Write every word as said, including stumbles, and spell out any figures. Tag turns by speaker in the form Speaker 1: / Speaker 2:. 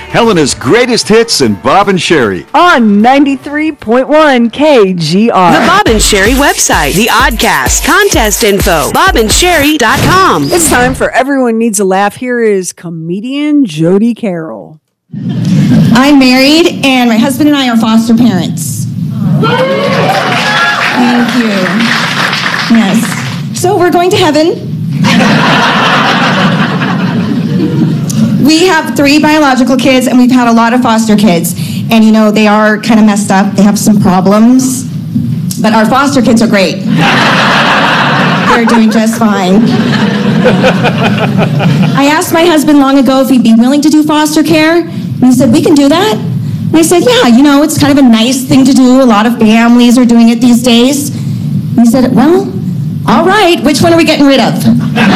Speaker 1: Helena's greatest hits and Bob and Sherry.
Speaker 2: On ninety-three point one K G R.
Speaker 3: The Bob and Sherry website, the Oddcast, contest info, bob and sherry dot com.
Speaker 2: It's time for Everyone Needs a Laugh. Here is comedian Jody Carroll.
Speaker 4: I'm married, and my husband and I are foster parents. Thank you. Yes. So we're going to heaven. We have three biological kids, and we've had a lot of foster kids. And, you know, they are kind of messed up. They have some problems. But our foster kids are great. They're doing just fine. I asked my husband long ago if he'd be willing to do foster care. And he said, we can do that. And I said, yeah, you know, it's kind of a nice thing to do. A lot of families are doing it these days. And he said, well, all right, which one are we getting rid of?